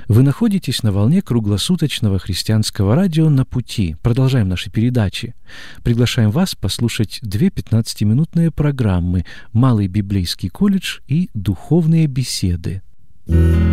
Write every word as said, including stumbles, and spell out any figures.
Вы находитесь на волне круглосуточного христианского радио «На пути». Продолжаем наши передачи. Приглашаем вас послушать две пятнадцатиминутные программы «Малый библейский колледж» и «Духовные беседы».